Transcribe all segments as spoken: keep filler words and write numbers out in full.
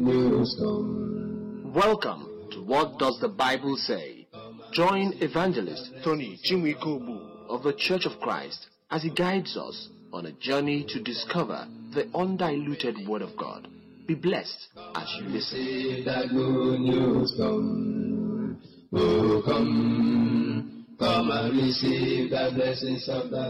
news come. Welcome to What Does the Bible Say? Join evangelist Tony Chinwikobu of the Church of Christ as he guides us on a journey to discover the undiluted Word of God. Be blessed as you listen. See that good news come. Oh, come, come and receive the blessings of the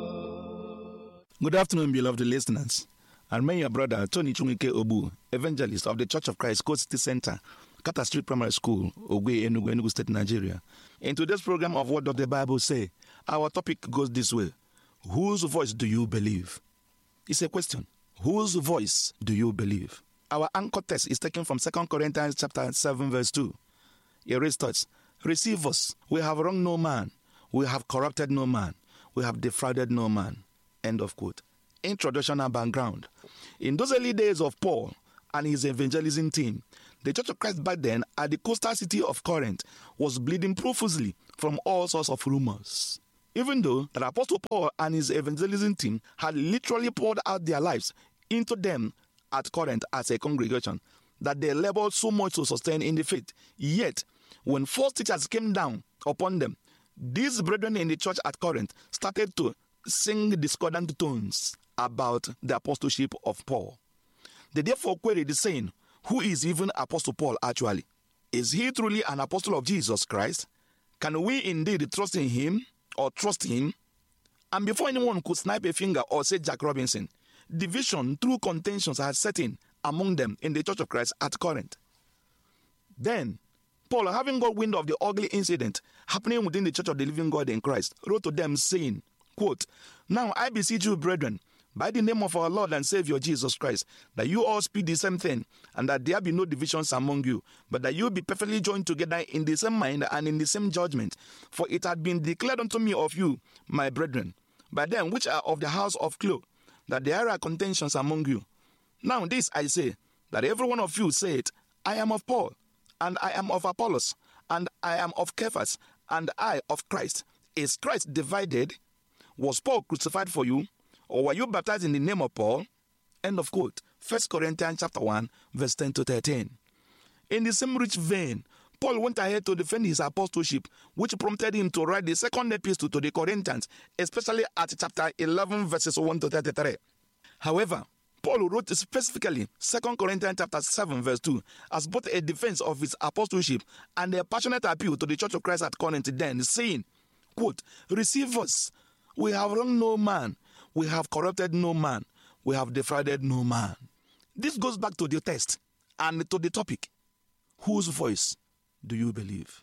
Lord. Good afternoon, beloved listeners. I remain your brother, Tony Chinwikobu, evangelist of the Church of Christ, Coast City Center, Kata Street Primary School, Ogwe, Enugu, Enugu State, Nigeria. In today's program of What Does the Bible Say, our topic goes this way. Whose voice do you believe? It's a question. Whose voice do you believe? Our anchor text is taken from Second Corinthians chapter seven, verse two. It reads thus, receive us. We have wronged no man. We have corrupted no man. We have defrauded no man. End of quote. Introduction and background. In those early days of Paul and his evangelism team, the Church of Christ back then at the coastal city of Corinth was bleeding profusely from all sorts of rumors. Even though the Apostle Paul and his evangelism team had literally poured out their lives into them at Corinth as a congregation, that they labored so much to sustain in the faith, yet when false teachers came down upon them, these brethren in the church at Corinth started to sing discordant tones about the apostleship of Paul. They therefore queried, saying, who is even Apostle Paul actually? Is he truly an apostle of Jesus Christ? Can we indeed trust in him or trust him? And before anyone could snap a finger or say Jack Robinson, division through contentions had set in among them in the Church of Christ at Corinth. Then, Paul, having got wind of the ugly incident happening within the Church of the Living God in Christ, wrote to them saying, quote, now I beseech you, brethren, by the name of our Lord and Savior Jesus Christ, that you all speak the same thing, and that there be no divisions among you, but that you be perfectly joined together in the same mind and in the same judgment. For it had been declared unto me of you, my brethren, by them which are of the house of Chloe, that there are contentions among you. Now this I say, that every one of you said, I am of Paul, and I am of Apollos, and I am of Cephas, and I of Christ. Is Christ divided? Was Paul crucified for you? Or were you baptized in the name of Paul? End of quote. First Corinthians chapter one, verse ten to thirteen. In the same rich vein, Paul went ahead to defend his apostleship, which prompted him to write the second epistle to the Corinthians, especially at chapter eleven, verses one to thirty-three. However, Paul wrote specifically Second Corinthians chapter seven, verse two, as both a defense of his apostleship and a passionate appeal to the Church of Christ at Corinth then, saying, quote, receive us. We have wronged no man. We have corrupted no man. We have defrauded no man. This goes back to the text and to the topic. Whose voice do you believe?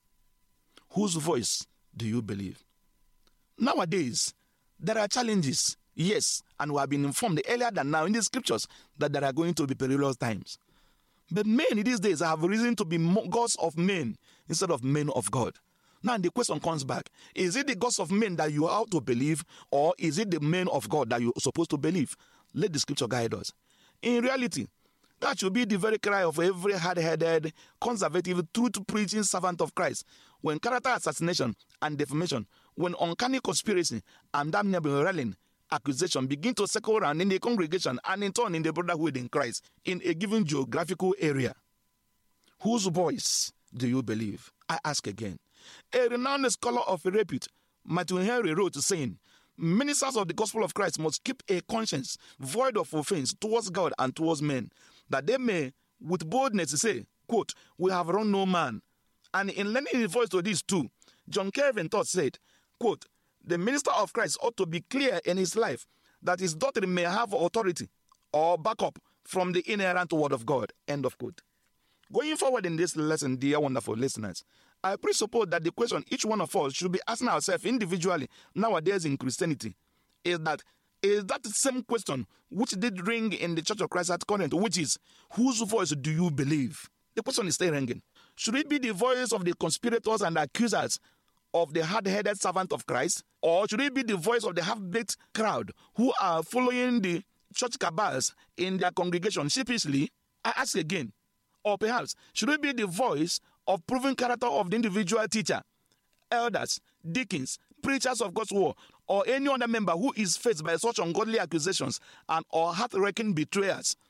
Whose voice do you believe? Nowadays, there are challenges, yes, and we have been informed earlier than now in the scriptures that there are going to be perilous times. But men these days have reason to be gods of men instead of men of God. Now the question comes back, is it the gods of men that you are to believe, or is it the men of God that you're supposed to believe? Let the scripture guide us. In reality, that should be the very cry of every hard-headed, conservative, truth-preaching servant of Christ. When character assassination and defamation, when uncanny conspiracy and damnable rallying accusation begin to circle around in the congregation and in turn in the brotherhood in Christ in a given geographical area, whose voice do you believe? I ask again. A renowned scholar of repute, Matthew Henry, wrote saying, ministers of the gospel of Christ must keep a conscience void of offense towards God and towards men, that they may with boldness say, quote, we have wronged no man. And in lending his voice to this too, John Calvin thought said, quote, the minister of Christ ought to be clear in his life that his doctrine may have authority or backup from the inerrant word of God. End of quote. Going forward in this lesson, dear wonderful listeners, I presuppose that the question each one of us should be asking ourselves individually nowadays in Christianity is that is that same question which did ring in the Church of Christ at Corinth, which is, whose voice do you believe? The question is still ringing. Should it be the voice of the conspirators and accusers of the hard-headed servant of Christ, or should it be the voice of the half-baked crowd who are following the church cabals in their congregation sheepishly? I ask again. Or perhaps, should it be the voice of proven character of the individual teacher, elders, deacons, preachers of God's word, or any other member who is faced by such ungodly accusations and or heart-wrenching betrayals?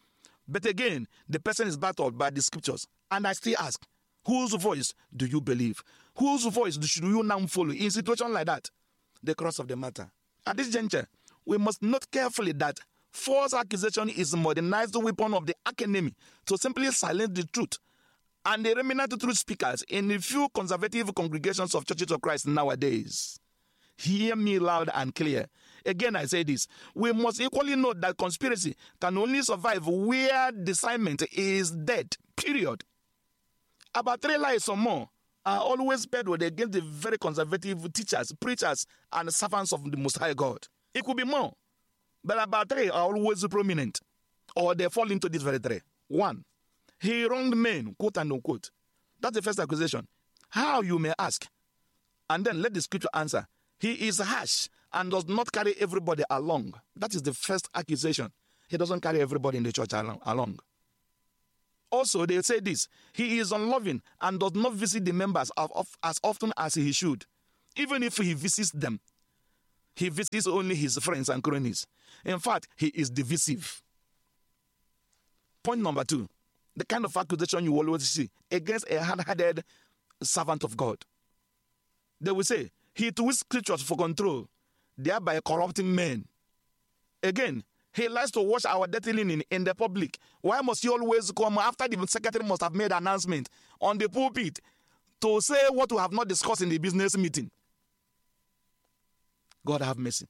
But again, the person is battled by the scriptures. And I still ask, whose voice do you believe? Whose voice should you now follow in a situation like that? The cross of the matter. At this juncture, we must note carefully that false accusation is a modernized weapon of the enemy to simply silence the truth. And the remnant truth speakers in a few conservative congregations of Churches of Christ nowadays. Hear me loud and clear. Again, I say this. We must equally note that conspiracy can only survive where discernment is dead. Period. About three lies or more are always peddled against the very conservative teachers, preachers, and servants of the Most High God. It could be more, but about three are always prominent, or they fall into this very three. One, he wronged men, quote and unquote. That's the first accusation. How, you may ask? And then let the scripture answer. He is harsh and does not carry everybody along. That is the first accusation. He doesn't carry everybody in the church along. Also, they say this. He is unloving and does not visit the members of, of, as often as he should. Even if he visits them, he visits only his friends and cronies. In fact, he is divisive. Point number two. The kind of accusation you always see against a hard-headed servant of God. They will say, he twists scriptures for control, thereby corrupting men. Again, he likes to wash our dirty linen in the public. Why must he always come after the secretary must have made an announcement on the pulpit to say what we have not discussed in the business meeting? God have mercy.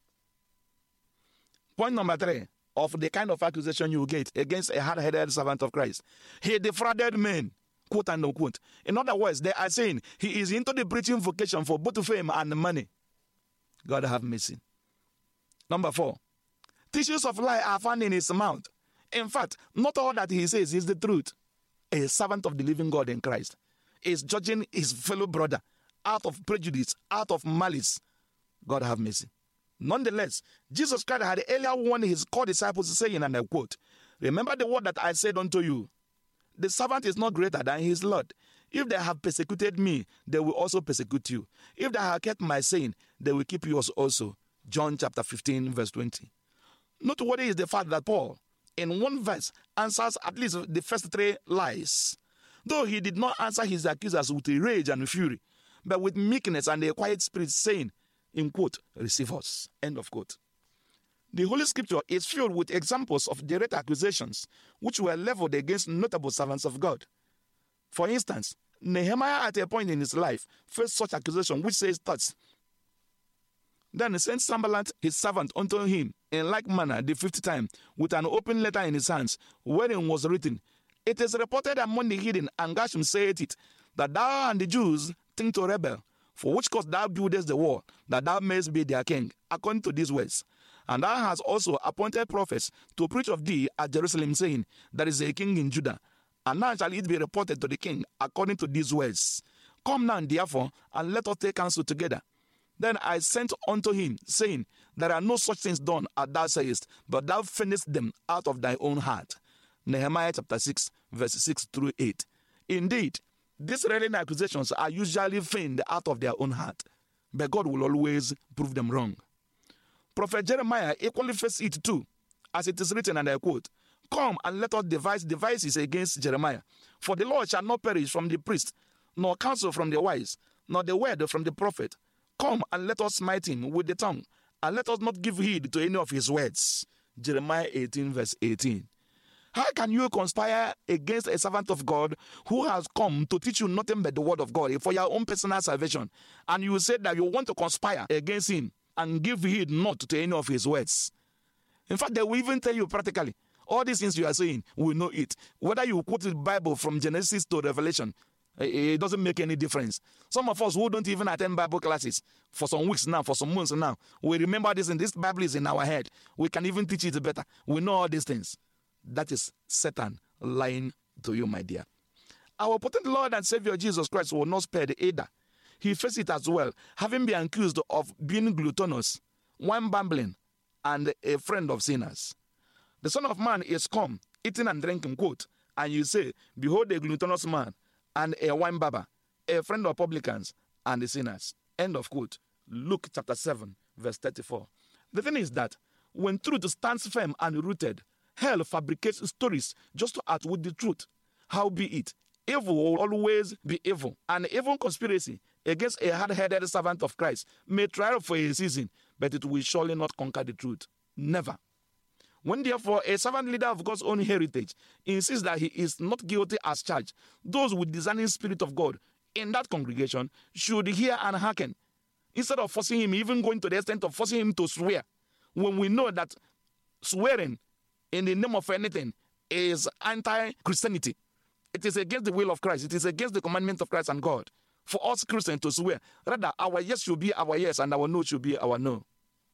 Point number three of the kind of accusation you get against a hard-headed servant of Christ. He defrauded men, quote and unquote. In other words, they are saying he is into the preaching vocation for both fame and money. God have mercy. Number four, tissues of lie are found in his mouth. In fact, not all that he says is the truth. A servant of the living God in Christ is judging his fellow brother out of prejudice, out of malice. God have mercy. Nonetheless, Jesus Christ had earlier warned his core disciples, saying, and I quote, remember the word that I said unto you, the servant is not greater than his Lord. If they have persecuted me, they will also persecute you. If they have kept my saying, they will keep yours also. John chapter fifteen, verse twenty. Noteworthy is the fact that Paul, in one verse, answers at least the first three lies. Though he did not answer his accusers with rage and fury, but with meekness and a quiet spirit, saying, in quote, receive us, end of quote. The Holy Scripture is filled with examples of direct accusations which were leveled against notable servants of God. For instance, Nehemiah at a point in his life faced such accusation which says thus, then he sent Sanballat his servant unto him in like manner the fifth time with an open letter in his hands, wherein was written, it is reported among the heathen, and Geshem saith it, that thou and the Jews think to rebel, for which cause thou buildest the wall, that thou mayest be their king, according to these words. And thou hast also appointed prophets to preach of thee at Jerusalem, saying, there is a king in Judah, and now shall it be reported to the king according to these words. Come now, therefore, and let us take counsel together. Then I sent unto him, saying, there are no such things done as thou sayest, but thou feignest them out of thy own heart. Nehemiah chapter six, verse six through eight. Indeed, these railing accusations are usually feigned out of their own heart, but God will always prove them wrong. Prophet Jeremiah equally faced it too, as it is written, and I quote, come and let us devise devices against Jeremiah, for the Lord shall not perish from the priest, nor counsel from the wise, nor the word from the prophet. Come and let us smite him with the tongue, and let us not give heed to any of his words. Jeremiah eighteen, verse eighteen. How can you conspire against a servant of God who has come to teach you nothing but the word of God for your own personal salvation, and you say that you want to conspire against him and give heed not to any of his words? In fact, they will even tell you practically, all these things you are saying, we know it. Whether you quote the Bible from Genesis to Revelation, it doesn't make any difference. Some of us who don't even attend Bible classes for some weeks now, for some months now, we remember this, and this Bible is in our head. We can even teach it better. We know all these things. That is Satan lying to you, my dear. Our potent Lord and Savior Jesus Christ will not spare the either. He faced it as well, having been accused of being gluttonous, wine bumbling, and a friend of sinners. The Son of Man is come, eating and drinking, quote, and you say, behold a gluttonous man, and a wine bibber, a friend of publicans and the sinners. End of quote. Luke chapter seven, verse thirty-four. The thing is that when truth stands firm and rooted, Hell fabricates stories just to outwit the truth. How be it? Evil will always be evil. An evil conspiracy against a hard-headed servant of Christ may triumph for a season, but it will surely not conquer the truth. Never. When therefore a servant leader of God's own heritage insists that he is not guilty as charged, those with discerning spirit of God in that congregation should hear and hearken, instead of forcing him, even going to the extent of forcing him to swear, when we know that swearing in the name of anything is anti-Christianity. It is against the will of Christ. It is against the commandment of Christ and God for us Christians to swear. Rather, our yes should be our yes and our no should be our no.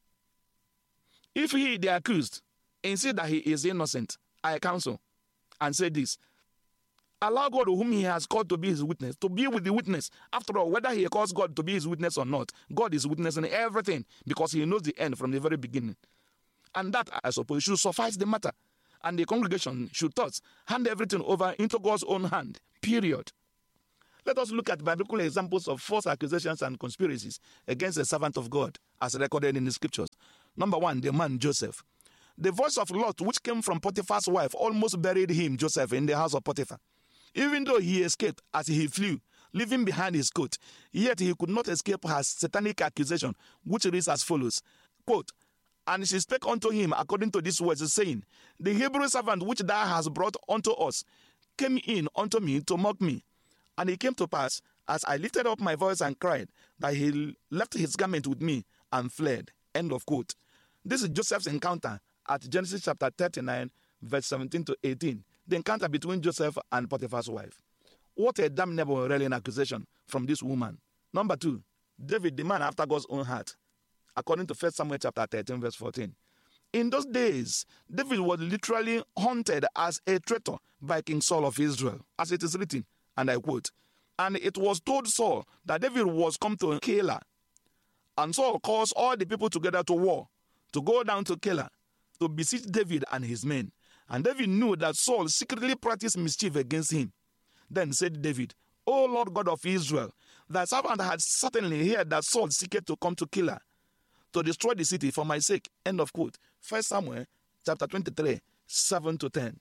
If he, the accused, insists that he is innocent, I counsel and say this: allow God, whom he has called to be his witness, to be with the witness. After all, whether he calls God to be his witness or not, God is witnessing everything because he knows the end from the very beginning. And that, I suppose, should suffice the matter. And the congregation should thus hand everything over into God's own hand, period. Let us look at biblical examples of false accusations and conspiracies against a servant of God, as recorded in the scriptures. Number one, the man Joseph. The voice of Lot, which came from Potiphar's wife, almost buried him, Joseph, in the house of Potiphar. Even though he escaped as he flew, leaving behind his coat, yet he could not escape her satanic accusation, which reads as follows, quote, and she spake unto him according to these words, saying, the Hebrew servant which thou hast brought unto us came in unto me to mock me. And it came to pass, as I lifted up my voice and cried, that he left his garment with me and fled. End of quote. This is Joseph's encounter at Genesis chapter thirty-nine, verse seventeen to eighteen. The encounter between Joseph and Potiphar's wife. What a damnable rallying accusation from this woman. Number two, David, the man after God's own heart. According to First Samuel chapter thirteen, verse fourteen. In those days, David was literally hunted as a traitor by King Saul of Israel, as it is written, and I quote, and it was told Saul that David was come to Keilah. And Saul caused all the people together to war, to go down to Keilah, to besiege David and his men. And David knew that Saul secretly practiced mischief against him. Then said David, O Lord God of Israel, thy servant had certainly heard that Saul seeketh to come to Keilah, to destroy the city for my sake. End of quote. First Samuel chapter twenty-three, seven to ten.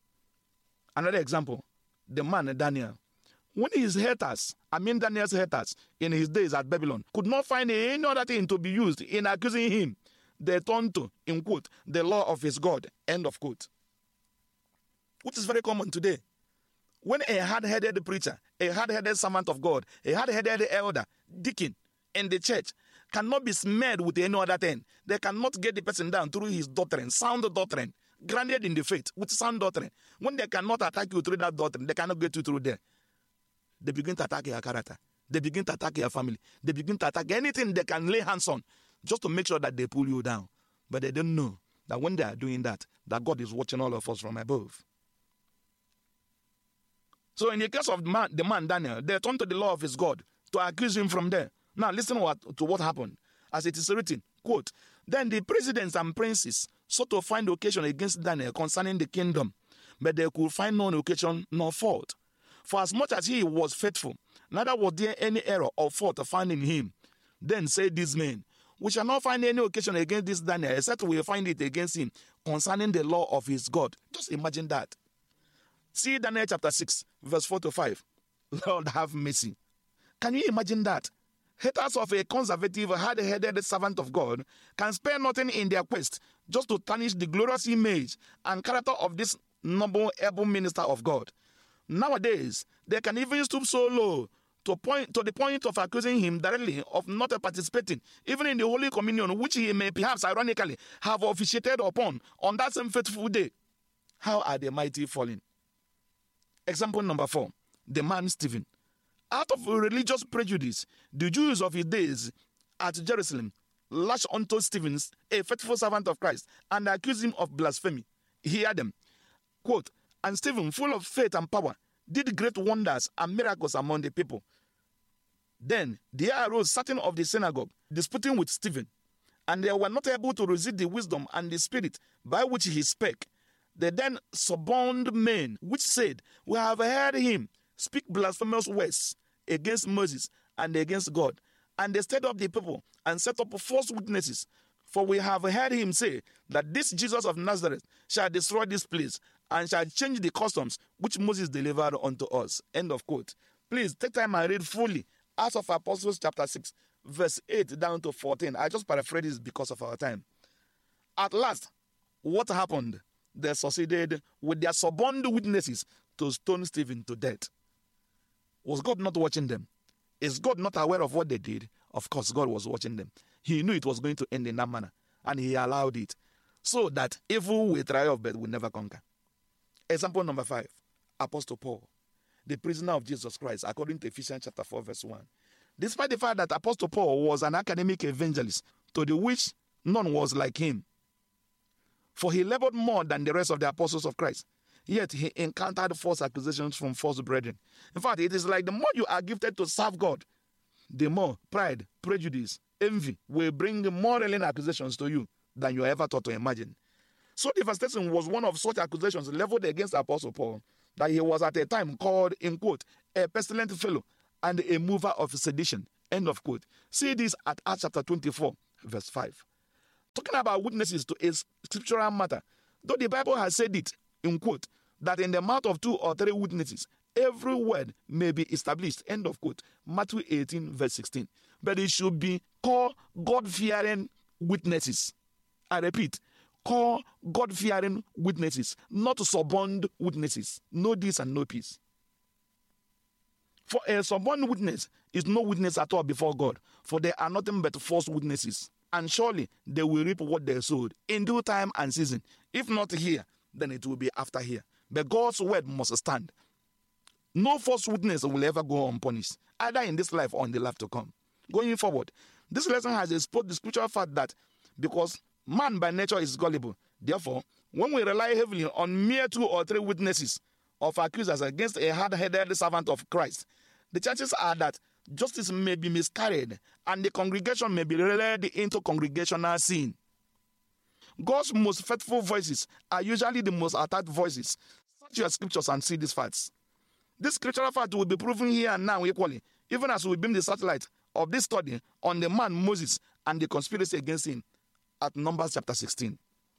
Another example, the man Daniel. When his haters, I mean Daniel's haters, in his days at Babylon, could not find any other thing to be used in accusing him, they turned to, in quote, the law of his God. End of quote. Which is very common today. When a hard-headed preacher, a hard-headed servant of God, a hard-headed elder, deacon in the church cannot be smeared with any other thing, they cannot get the person down through his doctrine, sound doctrine, grounded in the faith, with sound doctrine. When they cannot attack you through that doctrine, they cannot get you through there. They begin to attack your character. They begin to attack your family. They begin to attack anything they can lay hands on just to make sure that they pull you down. But they don't know that when they are doing that, that God is watching all of us from above. So in the case of the man, the man Daniel, they turned to the law of his God to accuse him from there. Now listen what, to what happened. As it is written, quote, then the presidents and princes sought to find occasion against Daniel concerning the kingdom, but they could find no occasion nor fault. For as much as he was faithful, neither was there any error or fault found in him. Then said these men, we shall not find any occasion against this Daniel, except we find it against him concerning the law of his God. Just imagine that. See Daniel chapter six, verse four to five. Lord have mercy. Can you imagine that? Haters of a conservative, hard-headed servant of God can spare nothing in their quest just to tarnish the glorious image and character of this noble, able minister of God. Nowadays, they can even stoop so low to point to the point of accusing him directly of not participating, even in the Holy Communion, which he may perhaps ironically have officiated upon on that same faithful day. How are the mighty falling? Example number four, the man Stephen. Out of religious prejudice, the Jews of his days at Jerusalem lashed unto Stephen, a faithful servant of Christ, and accused him of blasphemy. Hear them. Quote, and Stephen, full of faith and power, did great wonders and miracles among the people. Then there arose certain of the synagogue, disputing with Stephen, and they were not able to resist the wisdom and the spirit by which he spake. They then suborned men, which said, we have heard him speak blasphemous words against Moses and against God. And they stirred up the people and set up false witnesses, For we have heard him say that this Jesus of Nazareth shall destroy this place and shall change the customs which Moses delivered unto us. End of quote. Please take time and read fully Acts of Apostles chapter six, verse eight down to fourteen. I just paraphrase this because of our time. At last, what happened? They succeeded with their suborned witnesses to stone Stephen to death. Was God not watching them? Is God not aware of what they did? Of course, God was watching them. He knew it was going to end in that manner, and he allowed it so that evil with trial of birth will never conquer. Example number five, Apostle Paul, the prisoner of Jesus Christ, according to Ephesians chapter four, verse one. Despite the fact that Apostle Paul was an academic evangelist, to the which none was like him, for he labored more than the rest of the apostles of Christ, yet he encountered false accusations from false brethren. In fact, it is like the more you are gifted to serve God, the more pride, prejudice, envy will bring more railing accusations to you than you ever thought to imagine. So devastating was one of such accusations leveled against Apostle Paul that he was at a time called, in quote, a pestilent fellow and a mover of sedition, end of quote. See this at Acts chapter twenty-four, verse five. Talking about witnesses to a scriptural matter, though the Bible has said it, in quote, that in the mouth of two or three witnesses, every word may be established, end of quote. Matthew eighteen, verse sixteen. But it should be called God-fearing witnesses. I repeat, call God-fearing witnesses, not suborned witnesses. No this and no peace. For a suborned witness is no witness at all before God, for they are nothing but false witnesses. And surely they will reap what they sowed in due time and season. If not here, then it will be after here. But God's word must stand. No false witness will ever go unpunished, either in this life or in the life to come. Going forward, this lesson has exposed the spiritual fact that because man by nature is gullible, therefore, when we rely heavily on mere two or three witnesses of accusers against a hard-headed servant of Christ, the chances are that justice may be miscarried and the congregation may be led into congregational sin. God's most faithful voices are usually the most attacked voices. Search your scriptures and see these facts. This scriptural fact will be proven here and now equally, even as we beam the satellite of this study on the man Moses and the conspiracy against him at Numbers chapter sixteen.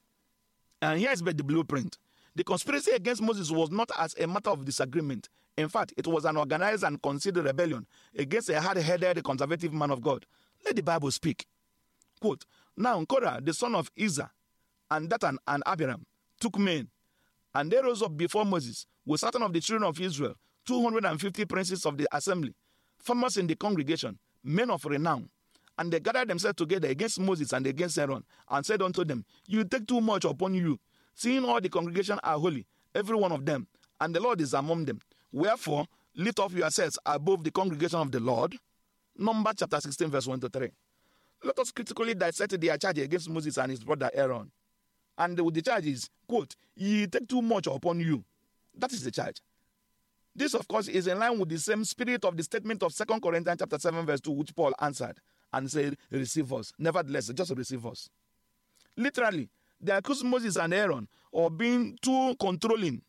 And here is the blueprint. The conspiracy against Moses was not as a matter of disagreement. In fact, it was an organized and considered rebellion against a hard-headed conservative man of God. Let the Bible speak. Quote, now Korah, the son of Izah, and Dathan and Abiram took men, and they rose up before Moses with certain of the children of Israel, two hundred fifty princes of the assembly, farmers in the congregation, men of renown. And they gathered themselves together against Moses and against Aaron, and said unto them, you take too much upon you, seeing all the congregation are holy, every one of them, and the Lord is among them. Wherefore, lift up yourselves above the congregation of the Lord. Numbers chapter sixteen, verse one to three. Let us critically dissect their charge against Moses and his brother Aaron. And the charge is, quote, ye take too much upon you. That is the charge. This, of course, is in line with the same spirit of the statement of Second Corinthians chapter seven, verse two, which Paul answered and said, receive us. Nevertheless, just receive us. Literally, they accused Moses and Aaron of being too controlling.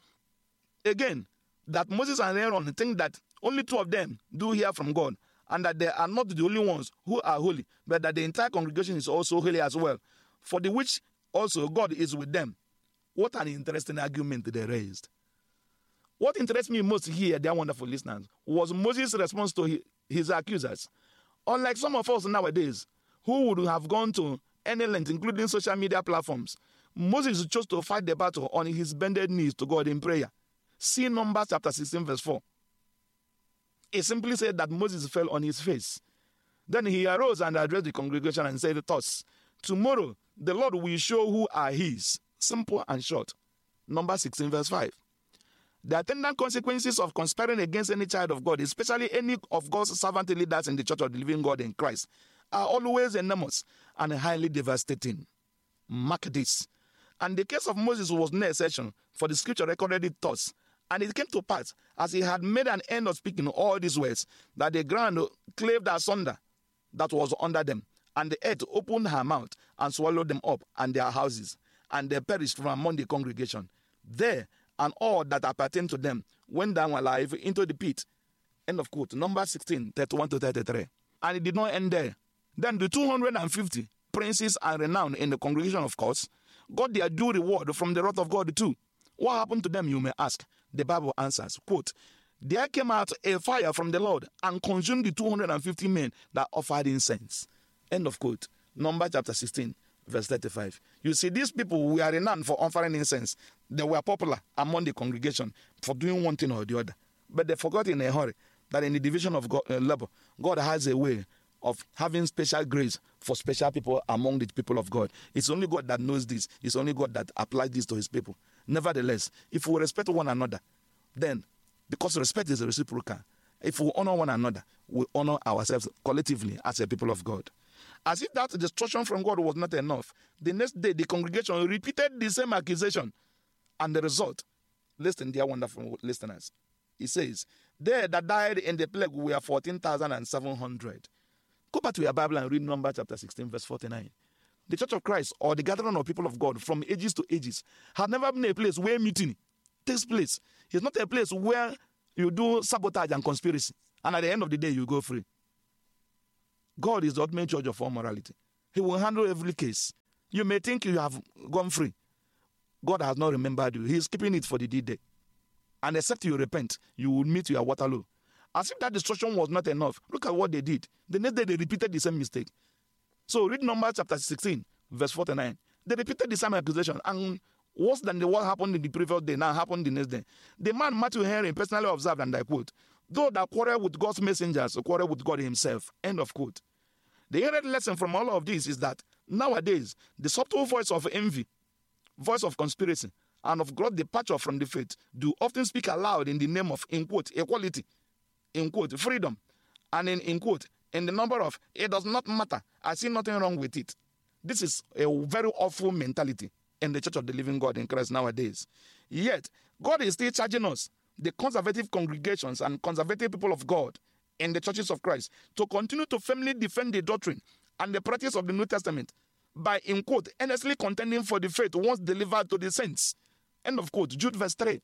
Again, that Moses and Aaron think that only two of them do hear from God, and that they are not the only ones who are holy, but that the entire congregation is also holy as well, for the which also God is with them. What an interesting argument they raised. What interests me most here, dear wonderful listeners, was Moses' response to his accusers. Unlike some of us nowadays, who would have gone to any length, including social media platforms, Moses chose to fight the battle on his bended knees to God in prayer. See Numbers chapter sixteen, verse four. It simply said that Moses fell on his face. Then he arose and addressed the congregation and said thus, tomorrow the Lord will show who are his. Simple and short. Numbers sixteen, verse five. The attendant consequences of conspiring against any child of God, especially any of God's servant leaders in the church of the living God in Christ, are always enormous and highly devastating. Mark this. And the case of Moses was no exception, for the scripture recorded it thus. And it came to pass, as he had made an end of speaking all these words, that the ground clave asunder that was under them, and the earth opened her mouth and swallowed them up and their houses, and they perished from among the congregation. There, and all that appertained to them went down alive into the pit. End of quote. Numbers sixteen, thirty-one to thirty-three. And it did not end there. Then the two hundred fifty princes and renown in the congregation, of course, got their due reward from the wrath of God too. What happened to them, you may ask? The Bible answers, quote, there came out a fire from the Lord and consumed the two hundred fifty men that offered incense. End of quote. Numbers chapter sixteen, verse thirty-five. You see, these people were renowned for offering incense. They were popular among the congregation for doing one thing or the other. But they forgot in a hurry that in the division of God, uh, labor, God has a way of having special grace for special people among the people of God. It's only God that knows this. It's only God that applies this to his people. Nevertheless, if we respect one another, then, because respect is reciprocal, if we honor one another, we honor ourselves collectively as a people of God. As if that destruction from God was not enough, the next day the congregation repeated the same accusation. And the result, listen, dear wonderful listeners, it says, they that died in the plague were fourteen thousand seven hundred. Go back to your Bible and read Numbers chapter sixteen, verse forty-nine. The Church of Christ, or the gathering of people of God from ages to ages, has never been a place where mutiny takes place. It's not a place where you do sabotage and conspiracy, and at the end of the day, you go free. God is the ultimate judge of all morality. He will handle every case. You may think you have gone free. God has not remembered you. He is keeping it for the D-Day. And except you repent, you will meet your Waterloo. As if that destruction was not enough, look at what they did. The next day, they repeated the same mistake. So read Numbers chapter sixteen, verse forty-nine. They repeated the same accusation, and worse than the what happened in the previous day, now happened the next day. The man Matthew Henry personally observed, and I quote, though that quarrel with God's messengers, quarrel with God himself, end of quote. The inherent lesson from all of this is that nowadays, the subtle voice of envy, voice of conspiracy, and of God's departure from the faith do often speak aloud in the name of, in quote, equality, in quote, freedom, and in, in quote, in the number of, it does not matter, I see nothing wrong with it. This is a very awful mentality in the Church of the Living God in Christ nowadays. Yet, God is still charging us, the conservative congregations and conservative people of God in the churches of Christ, to continue to firmly defend the doctrine and the practice of the New Testament by, in quote, earnestly contending for the faith once delivered to the saints. End of quote. Jude verse three.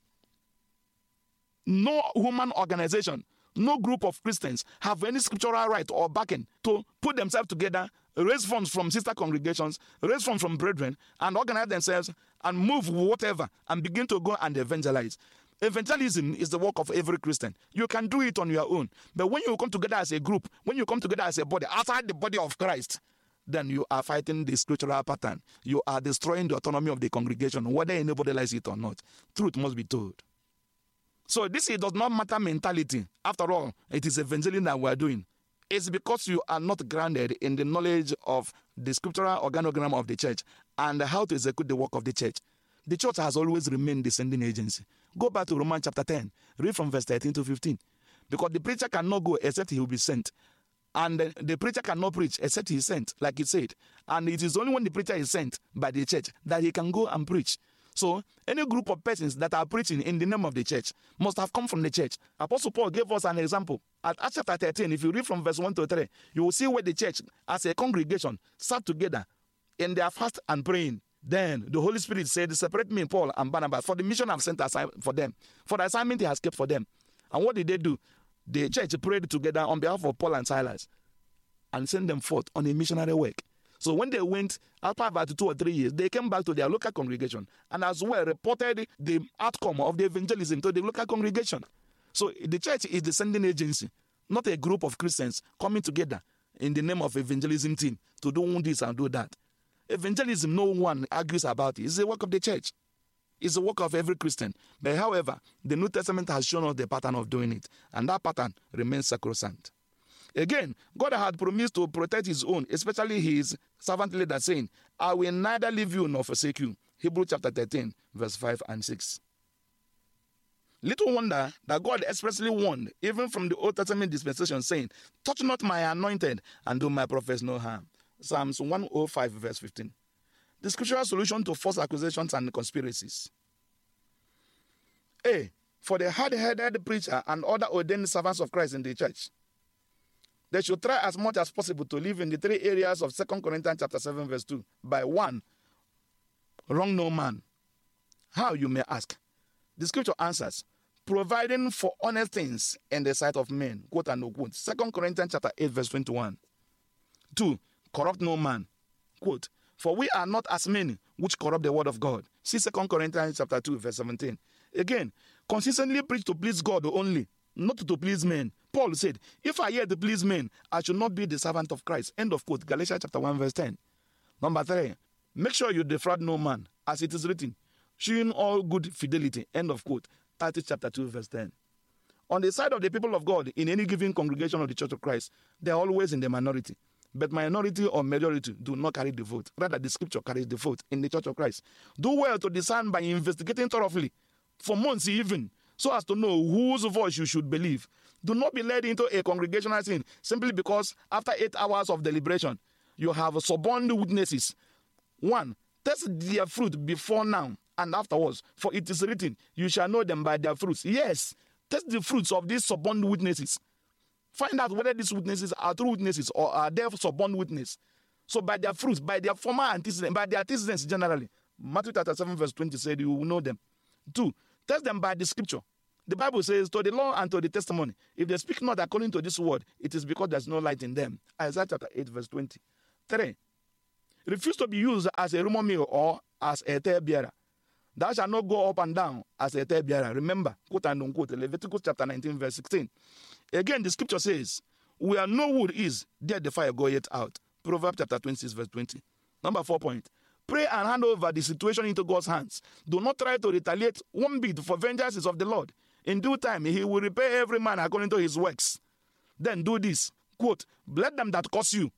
No human organization, no group of Christians have any scriptural right or backing to put themselves together, raise funds from sister congregations, raise funds from brethren, and organize themselves and move whatever and begin to go and evangelize. Evangelism is the work of every Christian. You can do it on your own. But when you come together as a group, when you come together as a body, outside the body of Christ, then you are fighting the scriptural pattern. You are destroying the autonomy of the congregation, whether anybody likes it or not. Truth must be told. So this is does not matter mentality. After all, it is evangelism that we are doing. It's because you are not grounded in the knowledge of the scriptural organogram of the church and how to execute the work of the church. The church has always remained the sending agency. Go back to Romans chapter ten. Read from verse thirteen to fifteen. Because the preacher cannot go except he will be sent. And the, the preacher cannot preach except he is sent, like it said. And it is only when the preacher is sent by the church that he can go and preach. So, any group of persons that are preaching in the name of the church must have come from the church. Apostle Paul gave us an example. At Acts chapter thirteen, if you read from verse one to three, you will see where the church, as a congregation, sat together in their fast and praying. Then the Holy Spirit said, separate me, Paul and Barnabas, for the mission I've sent aside for them, for the assignment he has kept for them. And what did they do? The church prayed together on behalf of Paul and Silas and sent them forth on a missionary work. So when they went, after about two or three years, they came back to their local congregation and as well reported the outcome of the evangelism to the local congregation. So the church is the sending agency, not a group of Christians coming together in the name of evangelism team to do this and do that. Evangelism, no one argues about it. It's the work of the church. It's the work of every Christian. But however, the New Testament has shown us the pattern of doing it, and that pattern remains sacrosanct. Again, God had promised to protect his own, especially his servant leader, saying, I will neither leave you nor forsake you. Hebrews chapter thirteen, verse five and six. Little wonder that God expressly warned, even from the Old Testament dispensation, saying, touch not my anointed and do my prophets no harm. Psalms one oh five, verse fifteen. The scriptural solution to false accusations and conspiracies. A. For the hard-headed preacher and other ordained servants of Christ in the church, they should try as much as possible to live in the three areas of Second Corinthians chapter seven, verse two. By one, wrong no man. How, you may ask? The scripture answers, providing for honest things in the sight of men, quote and unquote. Second Corinthians chapter eight, verse twenty-one. Two, corrupt no man. Quote, for we are not as many which corrupt the word of God. See Second Corinthians chapter two, verse seventeen. Again, consistently preach to please God only, not to please men. Paul said, if I hear to please men, I should not be the servant of Christ. End of quote. Galatians chapter one, verse ten. Number three, make sure you defraud no man, as it is written, showing all good fidelity. End of quote. Titus chapter two, verse ten. On the side of the people of God, in any given congregation of the Church of Christ, they are always in the minority. But minority or majority do not carry the vote. Rather, the scripture carries the vote in the Church of Christ. Do well to discern by investigating thoroughly, for months even, so as to know whose voice you should believe. Do not be led into a congregational sin simply because after eight hours of deliberation, you have suborned witnesses. One, test their fruit before now and afterwards, for it is written, you shall know them by their fruits. Yes, test the fruits of these suborned witnesses. Find out whether these witnesses are true witnesses or are they suborned witnesses. So by their fruits, by their former antecedents, by their antecedents generally. Matthew chapter seven verse twenty said you will know them. Two, test them by the scripture. The Bible says, to the law and to the testimony, if they speak not according to this word, it is because there's no light in them. Isaiah chapter eight verse twenty. Three, refuse to be used as a rumor mill or as a tale bearer. Thou shalt not go up and down as a tale bearer. Remember, quote and unquote, Leviticus chapter nineteen verse sixteen. Again, the scripture says, where no wood is, there the fire goeth out. Proverbs chapter twenty-six verse twenty. Number four point. Pray and hand over the situation into God's hands. Do not try to retaliate one bit, for vengeance is of the Lord. In due time, he will repay every man according to his works. Then do this. Quote, bless them that curse you.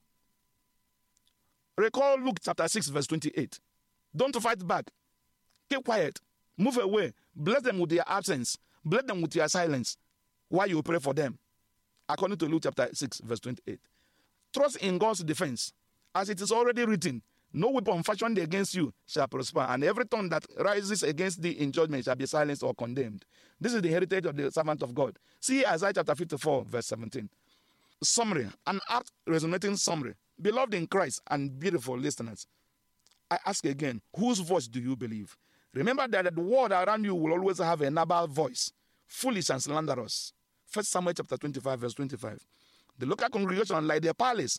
Recall Luke chapter six verse twenty-eight. Don't fight back. Keep quiet. Move away. Bless them with your absence. Bless them with your silence while you pray for them. According to Luke chapter six verse twenty-eight. Trust in God's defense. As it is already written, no weapon fashioned against you shall prosper, and every tongue that rises against thee in judgment shall be silenced or condemned. This is the heritage of the servant of God. See Isaiah chapter fifty-four verse seventeen. Summary, an apt resonating summary. Beloved in Christ and beautiful listeners, I ask again, whose voice do you believe? Remember that the world around you will always have a noble voice, foolish and slanderous. First Samuel chapter twenty-five verse twenty-five. The local congregation, like the palace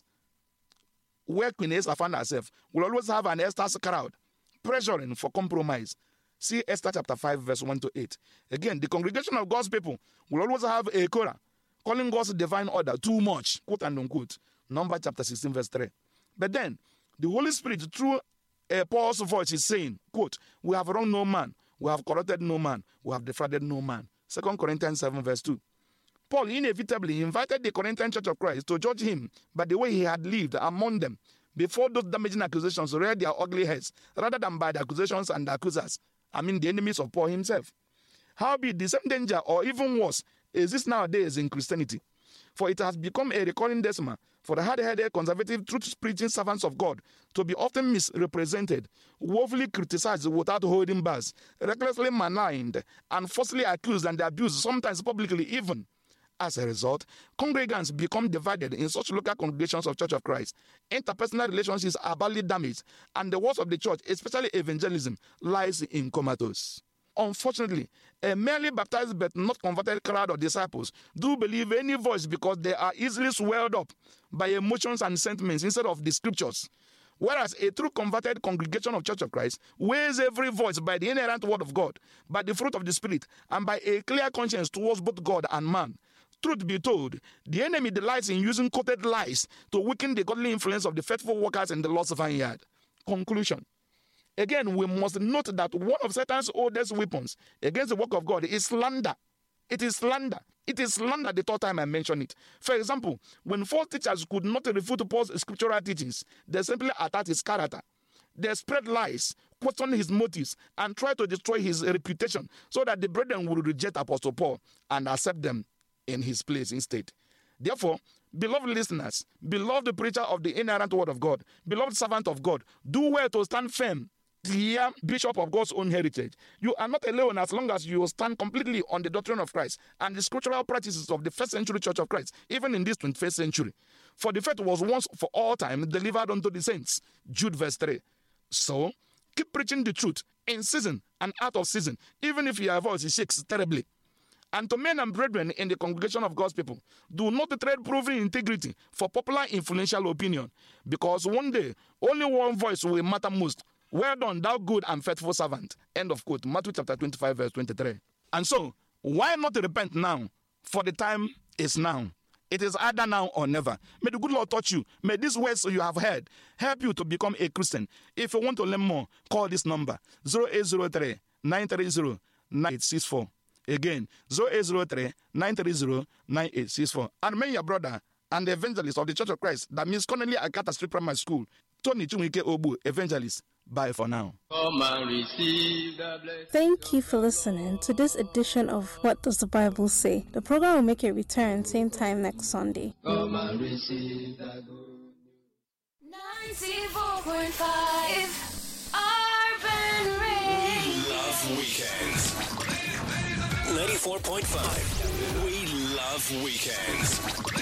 where Queen Esther found herself, will always have an Esther's crowd pressuring for compromise. See Esther chapter five verse one to eight. Again, the congregation of God's people will always have a Korah calling God's divine order too much, quote and unquote. Numbers chapter sixteen verse three. But then, the Holy Spirit through a Paul's voice is saying, quote, we have wronged no man, we have corrupted no man, we have defrauded no man. Second Corinthians seven verse two. Paul inevitably invited the Corinthian Church of Christ to judge him by the way he had lived among them before those damaging accusations reared their ugly heads, rather than by the accusations and the accusers, I mean the enemies of Paul himself. Howbeit, the same danger, or even worse, exists nowadays in Christianity. For it has become a recurring decimal for the hard-headed, conservative, truth-preaching servants of God to be often misrepresented, woefully criticized without holding bars, recklessly maligned, and falsely accused and abused, sometimes publicly even. As a result, congregants become divided in such local congregations of Church of Christ. Interpersonal relationships are badly damaged, and the works of the church, especially evangelism, lies in comatose. Unfortunately, a merely baptized but not converted crowd of disciples do believe any voice because they are easily swelled up by emotions and sentiments instead of the scriptures. Whereas a true converted congregation of Church of Christ weighs every voice by the inerrant word of God, by the fruit of the Spirit, and by a clear conscience towards both God and man. Truth be told, the enemy delights in using quoted lies to weaken the godly influence of the faithful workers in the Lord's vineyard. Conclusion. Again, we must note that one of Satan's oldest weapons against the work of God is slander. It is slander. It is slander the third time I mentioned it. For example, when false teachers could not refute Paul's scriptural teachings, they simply attacked his character. They spread lies, questioned his motives, and tried to destroy his reputation so that the brethren would reject Apostle Paul and accept them in his place instead. Therefore, beloved listeners, beloved preacher of the inerrant word of God, beloved servant of God, do well to stand firm, dear bishop of God's own heritage. You are not alone as long as you stand completely on the doctrine of Christ and the scriptural practices of the first century Church of Christ, even in this twenty-first century. For the faith was once for all time delivered unto the saints. Jude verse three. So, keep preaching the truth in season and out of season, even if your voice shakes terribly. And to men and brethren in the congregation of God's people, do not trade proven integrity for popular influential opinion, because one day only one voice will matter most. Well done, thou good and faithful servant. End of quote. Matthew chapter twenty-five, verse twenty-three. And so, why not repent now? For the time is now. It is either now or never. May the good Lord touch you. May these words you have heard help you to become a Christian. If you want to learn more, call this number zero eight zero three, nine three zero, nine eight six four. Again, zero eight zero three, nine three zero, nine eight six four. And may your brother and the evangelist of the Church of Christ, that means currently at Carter Street Primary School, Tony Chumike Obu, evangelist. Bye for now. Thank you for listening to this edition of What Does the Bible Say? The program will make a return same time next Sunday. Come and receive that good. ninety-four point five Urban Radio. We love weekends. ninety-four point five. We love weekends.